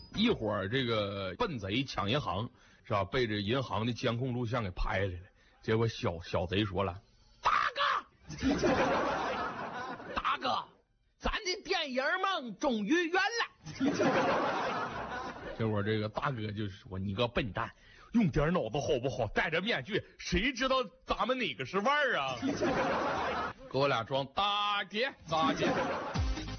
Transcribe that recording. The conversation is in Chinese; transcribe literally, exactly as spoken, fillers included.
一会儿这个笨贼抢银行是吧？被这银行的监控录像给拍来了。结果小小贼说了：“大哥，大哥，咱的电影梦终于圆了。”结果这个大哥就说：“你个笨蛋，用点脑子好不好？戴着面具，谁知道咱们哪个是腕儿啊？”给我俩装大姐，大姐。